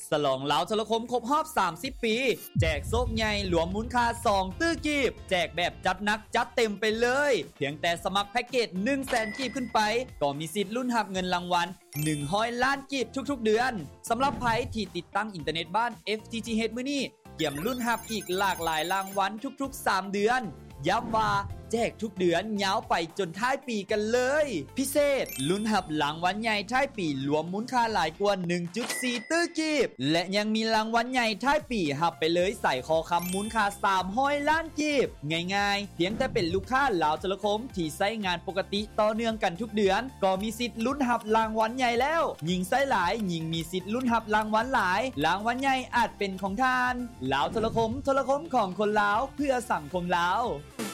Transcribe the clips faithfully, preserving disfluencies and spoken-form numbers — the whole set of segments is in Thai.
ฉลองลาวโทรคมครบรอบสามสิบปีแจกโซกใหญ่หลวมมูลค่าสองตื้อกีบแจกแบบจัดหนักจัดเต็มไปเลยเพียงแต่สมัครแพ็กเกจ หนึ่งแสน กีบขึ้นไปก็มีสิทธิ์ลุ้นรับเงินรางวัลหนึ่งร้อยล้านกีบทุกๆเดือนสำหรับไผที่ติดตั้งอินเทอร์เน็ตบ้าน เอฟ ที ที เอช มื้อนี้เกี่ยมลุ้นรับอีกหลากหลายรางวัลทุกๆสามเดือนย้ำว่าแจกทุกเดือนยาวไปจนท้ายปีกันเลยพิเศษลุ้นรับรางวัลใหญ่ท้ายปีรวมมูลค่าหลายกว่า หนึ่งจุดสี่ ตื้อกีบและยังมีรางวัลใหญ่ท้ายปีรับไปเลยใส่คอคำมูลค่าสามร้อยล้านกีบง่ายๆเพียงแต่เป็นลูกค้าลาวโทรคมที่ใช้งานปกติต่อเนื่องกันทุกเดือนก็มีสิทธิ์ลุ้นรับรางวัลใหญ่แล้วยิ่งใช้หลายยิ่งมีสิทธิ์ลุ้นรับรางวัลหลายรางวัลใหญ่อาจเป็นของท่านลาวโทรคมโทรคมของคนลาวเพื่อสังคมลาว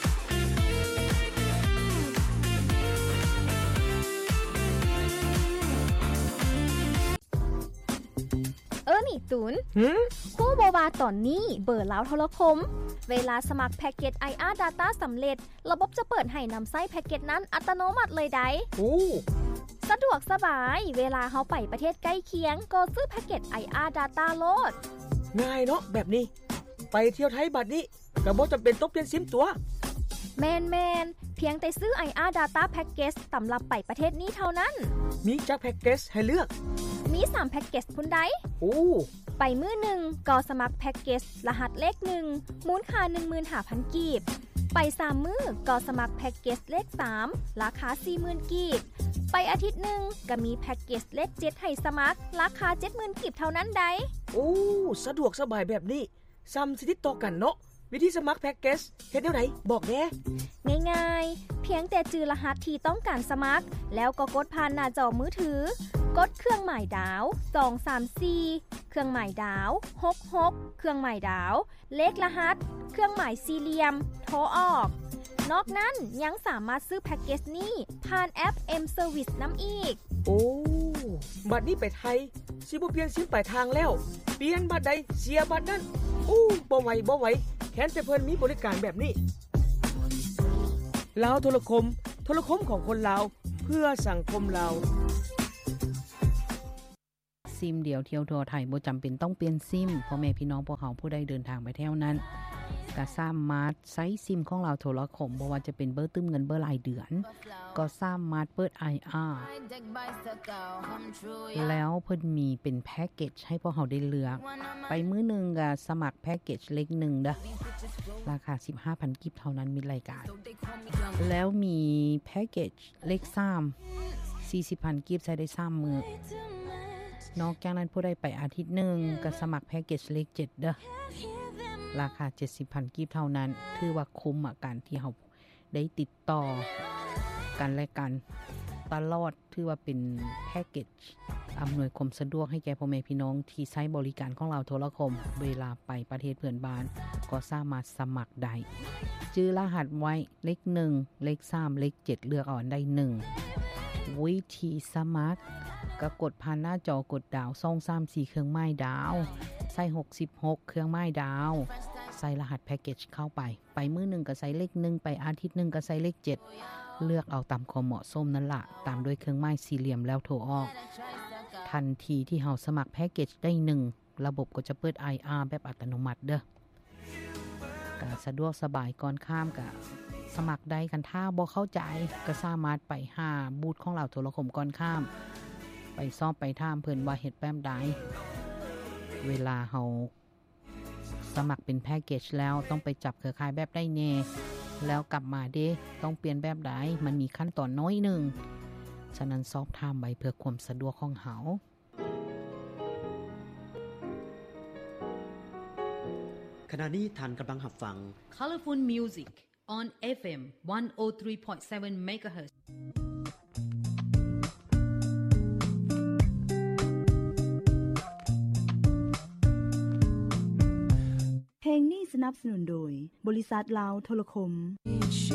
เออนี่ตูนฮู้บ่ว่าตอนนี้เบอร์ลาวโทรคมเวลาสมัครแพ็กเกจ ไอ อาร์ Data สำเร็จระบบจะเปิดให้นำใช้แพ็กเกจนั้นอัตโนมัติเลยได้โอ้สะดวกสบายเวลาเฮาไปประเทศใกล้เคียงก็ซื้อแพ็กเกจ ไอ อาร์ Data โลดง่ายเนาะแบบนี้ไปเที่ยวไทยบัดนี้ก็บ่จำเป็นต้องเปลี่ยนซิมตัวแม่นๆเพียงแต่ซื้อ ไอ อาร์ Data Package สำหรับไปประเทศนี้เท่านั้นมีจักแพ็กเกจให้เลือกมีสามแพ็กเกจพุ่นใดโอ้ไปมื้อหนึ่งก็สมัครแพ็กเกจรหัสเลขหนึ่งมูลค่า หนึ่งหมื่นห้าพัน กีบไปสามมื้อก็สมัครแพ็กเกจเลขสามราคา สี่หมื่น กีบไปอาทิตย์หนึ่งก็มีแพ็กเกจเลขเจ็ดให้สมัครราคา เจ็ดหมื่น กีบเท่านั้นใดโอ้สะดวกสบายแบบนี้ซ้ำสิติดต่อกันเนาะวิธีสมัครแพ็กเกจเฮ็ดแนวไหนบอกแน่ง่ายๆเพียงแต่จื่อรหัสที่ต้องการสมัครแล้วก็กดผ่านหน้าจอมือถือกดเครื่องหมายดาวสองสามสี่เครื่องหมายดาวหกหกเครื่องหมายดาวเลขรหัสเครื่องหมายสี่เหลี่ยมโทรออกนอกนั้นยังสามารถซื้อแพ็กเกจนี้ผ่านแอป M Service นำอีกโอ้บัดนี้ไปไทยสิบ่เปลี่ยนซิมปลายทางแล้วเปลี่ยนบัดใดเสียบัดนั้นอู้บ่ไหวบ่ไหวแค่แต่เพิ่นมีบริการแบบนี้ลาวโทรคมโทรคมของคนลาวเพื่อสังคมลาวซิมเดียวเที่ยวทั่วไทยบ่จำเป็นต้องเปลี่ยนซิมพ่อแม่พี่น้องพวกเขาผู้ใดเดินทางไปเที่ยวนั้นก็สามารถใช้ซิมของเราโทรคมบ่ว่าจะเป็นเบอร์ตื้มเงินเบอร์รายเดือนก็สามารถเปิด ไอ อาร์ แล้วเพิ่นมีเป็นแพ็กเกจให้พวกเขาได้เลือกไปมื้อนึงก็สมัครแพ็กเกจเล็กหนึ่งเด้อราคา สิบห้าพัน กิบเท่านั้นมีรายการแล้วมีแพ็กเกจเล็กสาม สี่สิบพัน กิบใช้ได้สามมื้อนอกจากนั้นผู้ใดไปอาทิตย์หนึ่งก็สมัครแพ็กเกจเล็กเจ็ดเด้อราคา เจ็ดสิบพัน กีบเท่านั้นถือว่าคุ้มอ่ะการที่เฮาได้ติดต่อกันและกันตลอดถือว่าเป็นแพ็กเกจอำนวยความสะดวกให้แก่พ่อแม่พี่น้องที่ใช้บริการของเราโทรคมเวลาไปประเทศเพื่อนบ้านก็สามารถสมัครได้ชื่อรหัสไว้เลขหนึ่งเลขสามเลขเจ็ดเลือกเอาอันใดหนึ่งวิธีสมัครก็กดผ่านหน้าจอกดดาวสอง สาม สี่เครื่องหมายดาวใส่หกสิบหกเครื่องหมายดาวใส่รหัสแพ็กเกจเข้าไปไปมื้อนึงก็ใส่เลขหนึ่งไปอาทิตย์นึงก็ใส่เลขเจ็ดเลือกเอาตามความเหมาะสมนั่นล่ะตามด้วยเครื่องหมายสี่เหลี่ยมแล้วโทรออกทันทีที่เฮาสมัครแพ็กเกจได้หนึ่งระบบก็จะเปิด ไอ อาร์ แบบอัตโนมัติเด้อก็สะดวกสบายก่อนข้ามก็สมัครได้กันถ้าบ่เข้าใจก็สามารถไปหาบูธของเราโทรคมก่อนข้ามไปสอบไปถามเพิ่นว่าเฮ็ดแป๊มใดเวลาเฮาสมัครเป็นแพ็กเกจแล้วต้องไปจับเครือข่ายแบบได้แน่แล้วกลับมาเด้ต้องเปลี่ยนแบบใดมันมีขั้นตอนน้อยนึงฉะนั้นสอบถามไว้เพื่อความสะดวกของเฮาขณะนี้ท่านกำลังรับฟัง Colorful Music on เอฟ เอ็ม one oh three point seven เมกะเฮิรตซ์เพลงนี้สนับสนุนโดยบริษัทลาวโทรคม